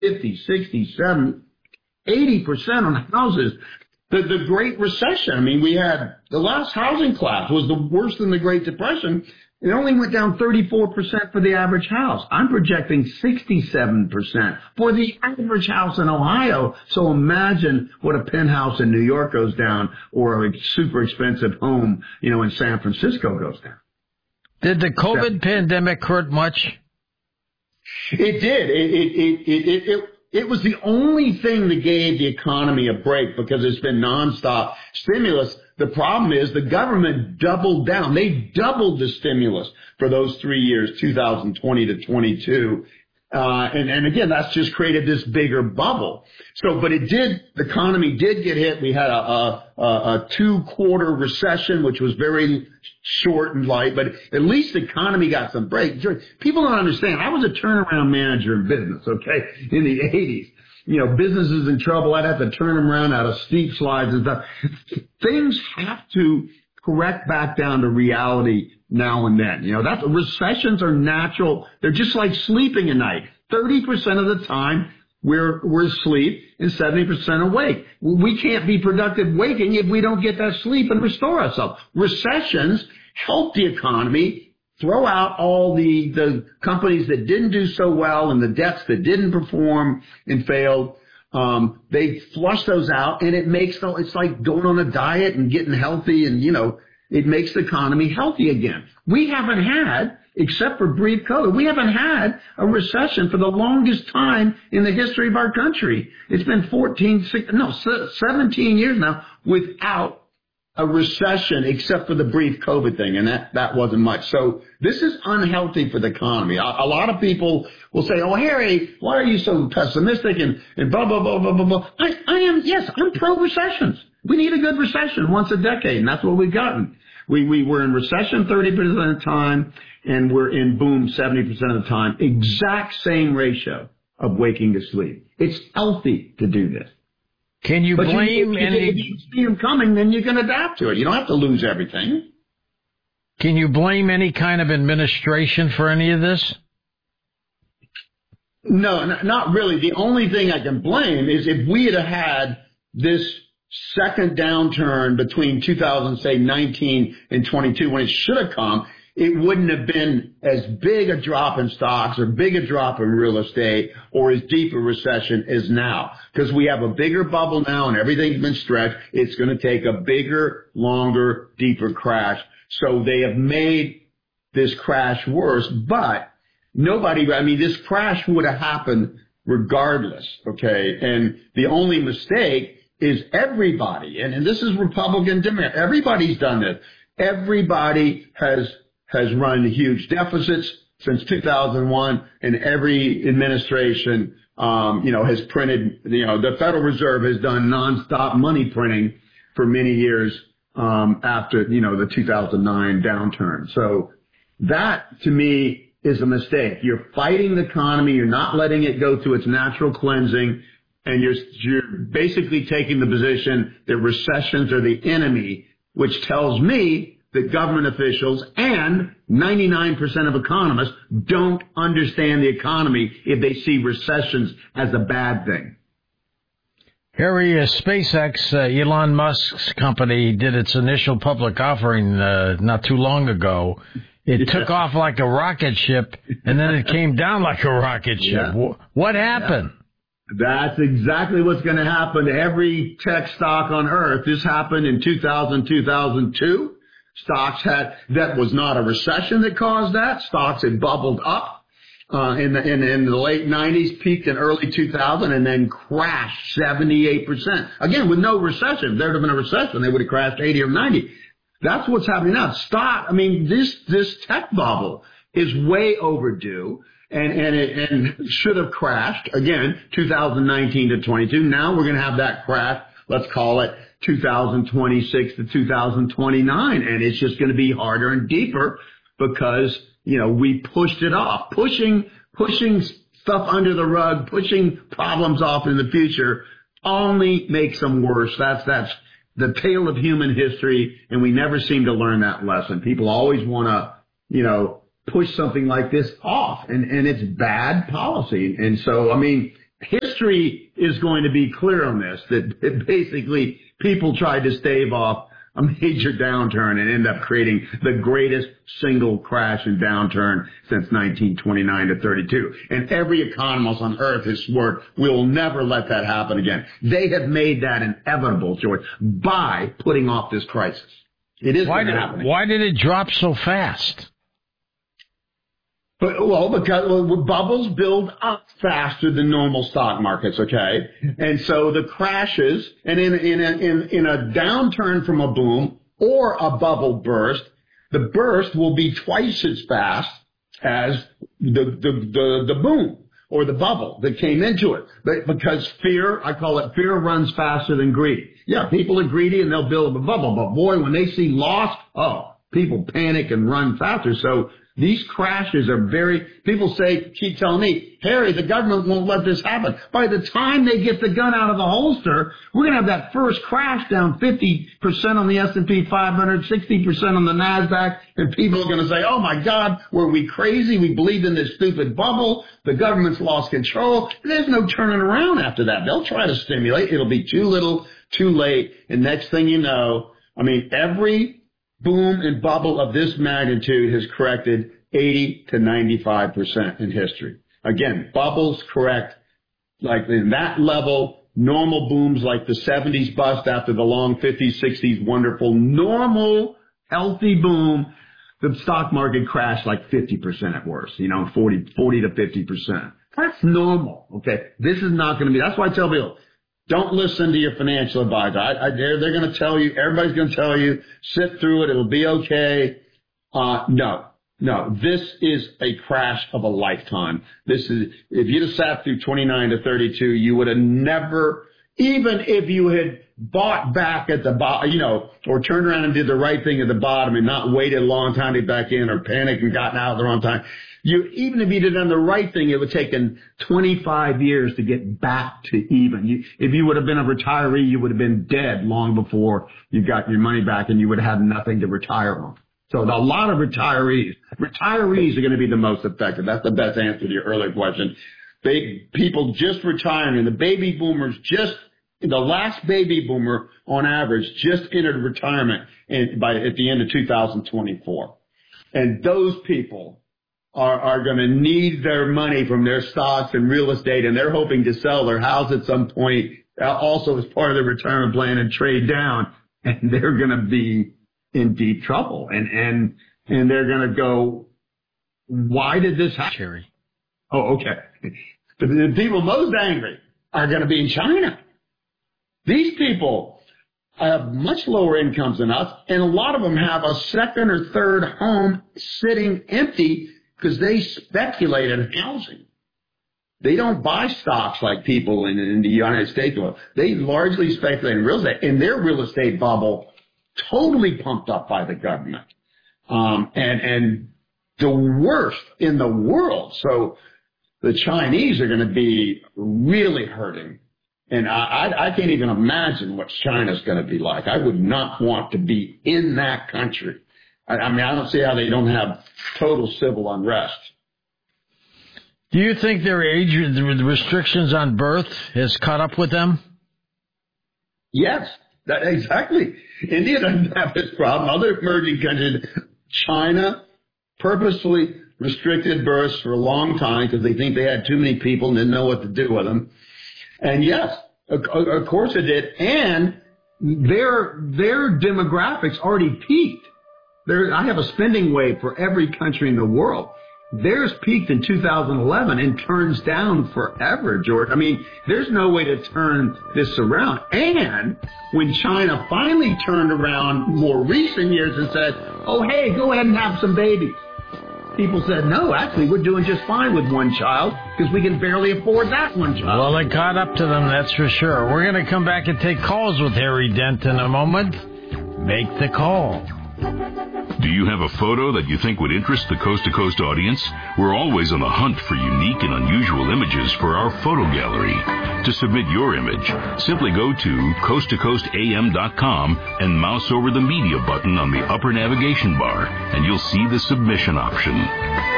50, 60, 70, 80% on houses. The Great Recession, I mean, we had the last housing collapse was the worst in the Great Depression. It only went down 34% for the average house. I'm projecting 67% for the average house in Ohio. So imagine what a penthouse in New York goes down or a super expensive home, in San Francisco goes down. Did the COVID pandemic hurt much? It did. It was the only thing that gave the economy a break because it's been nonstop stimulus. The problem is the government doubled down. They doubled the stimulus for those 3 years, 2020 to 22. And again, that's just created this bigger bubble. But the economy did get hit. We had a 2-quarter recession, which was very short and light, but at least the economy got some break. People don't understand. I was a turnaround manager in business, okay, in the 80s. Businesses in trouble. I'd have to turn them around out of steep slides and stuff. Things have to correct back down to reality now and then. Recessions are natural. They're just like sleeping at night. 30% of the time we're asleep and 70% awake. We can't be productive waking if we don't get that sleep and restore ourselves. Recessions help the economy throw out all the companies that didn't do so well and the debts that didn't perform and failed. They flush those out, and it's like going on a diet and getting healthy, and it makes the economy healthy again. We haven't had, except for brief COVID, we haven't had a recession for the longest time in the history of our country. It's been 17 years now without a recession, except for the brief COVID thing, and that wasn't much. So this is unhealthy for the economy. A lot of people will say, "Oh, Harry, why are you so pessimistic?" and blah, blah, blah, blah, blah, blah. I'm pro-recessions. We need a good recession once a decade, and that's what we've gotten. We were in recession 30% of the time, and we're in boom 70% of the time. Exact same ratio of waking to sleep. It's healthy to do this. Can you blame if you see them coming, then you can adapt to it. You don't have to lose everything. Can you blame any kind of administration for any of this? No, not really. The only thing I can blame is if we had this second downturn between 2019 and 22 when it should have come, it wouldn't have been as big a drop in stocks or big a drop in real estate or as deep a recession as now. Because we have a bigger bubble now and everything's been stretched. It's going to take a bigger, longer, deeper crash. So they have made this crash worse. But this crash would have happened regardless, okay? And the only mistake is everybody, and this is Republican, Democrat, everybody's done this. Everybody has run huge deficits since 2001, and every administration, has printed, the Federal Reserve has done nonstop money printing for many years, after, the 2009 downturn. So that to me is a mistake. You're fighting the economy. You're not letting it go through its natural cleansing. And you're basically taking the position that recessions are the enemy, which tells me that government officials and 99% of economists don't understand the economy if they see recessions as a bad thing. Harry, SpaceX, Elon Musk's company, did its initial public offering not too long ago. It took off like a rocket ship, and then it came down like a rocket ship. Yeah. What happened? Yeah. That's exactly what's going to happen to every tech stock on earth. This happened in 2002. That was not a recession that caused that. Stocks had bubbled up in the late 90s, peaked in early 2000, and then crashed 78%. Again, with no recession. If there would have been a recession, they would have crashed 80 or 90. That's what's happening now. This tech bubble is way overdue. And it should have crashed, again, 2019 to 22. Now we're going to have that crash, let's call it 2026 to 2029. And it's just going to be harder and deeper because, we pushed it off. Pushing stuff under the rug, pushing problems off in the future only makes them worse. That's the tale of human history, and we never seem to learn that lesson. People always want to, push something like this off, and it's bad policy. And so, history is going to be clear on this, that basically people tried to stave off a major downturn and end up creating the greatest single crash and downturn since 1929 to 32. And every economist on earth has sworn we'll never let that happen again. They have made that inevitable, George, by putting off this crisis. It is going to happen. Why did it drop so fast? Because bubbles build up faster than normal stock markets, okay? And so the crashes, and in a downturn from a boom or a bubble burst, the burst will be twice as fast as the boom or the bubble that came into it. Because fear, I call it fear runs faster than greed. Yeah, people are greedy and they'll build a bubble, but boy, when they see loss, people panic and run faster. So these crashes are people keep telling me, Harry, the government won't let this happen. By the time they get the gun out of the holster, we're going to have that first crash down 50% on the S&P 500, 60% on the NASDAQ, and people are going to say, oh my God, were we crazy? We believed in this stupid bubble. The government's lost control. There's no turning around after that. They'll try to stimulate. It'll be too little, too late. And next thing you know, every boom and bubble of this magnitude has corrected 80 to 95% in history. Again, bubbles correct like in that level. Normal booms like the 70s bust after the long 50s, 60s, wonderful, normal, healthy boom. The stock market crashed like 50% at worst, 40 to 50%. That's normal, okay? This is not going to be, that's why I tell people, don't listen to your financial advisor. They're going to tell you, everybody's going to tell you, sit through it, it'll be okay. No, this is a crash of a lifetime. If you'd have sat through 29 to 32, you would have never, even if you had bought back at the bottom, or turned around and did the right thing at the bottom and not waited a long time to get back in or panicked and gotten out at the wrong time. Even if you'd have done the right thing, it would have taken 25 years to get back to even. If you would have been a retiree, you would have been dead long before you got your money back and you would have had nothing to retire on. So a lot of retirees are going to be the most affected. That's the best answer to your earlier question. People just retiring, the baby boomers the last baby boomer on average just entered retirement at the end of 2024. And those people are going to need their money from their stocks and real estate, and they're hoping to sell their house at some point, also as part of their retirement plan, and trade down, and they're going to be in deep trouble, and they're going to go, why did this happen? Cherry. Oh, okay. The people most angry are going to be in China. These people have much lower incomes than us, and a lot of them have a second or third home sitting empty because they speculate in housing. They don't buy stocks like people in the United States do. They largely speculate in real estate, and their real estate bubble totally pumped up by the government. And the worst in the world. So the Chinese are going to be really hurting. And I can't even imagine what China's going to be like. I would not want to be in that country. I don't see how they don't have total civil unrest. Do you think their age restrictions on birth has caught up with them? Yes, exactly. India doesn't have this problem. Other emerging countries, China purposefully restricted births for a long time because they think they had too many people and didn't know what to do with them. And yes, of course it did. And their demographics already peaked. I have a spending wave for every country in the world. Theirs peaked in 2011 and turns down forever, George. There's no way to turn this around. And when China finally turned around more recent years and said, oh, hey, go ahead and have some babies, people said, no, actually, we're doing just fine with one child because we can barely afford that one child. Well, it caught up to them, that's for sure. We're going to come back and take calls with Harry Dent in a moment. Make the call. Do you have a photo that you think would interest the Coast to Coast audience? We're always on the hunt for unique and unusual images for our photo gallery. To submit your image, simply go to coasttocoastam.com and mouse over the media button on the upper navigation bar, and you'll see the submission option.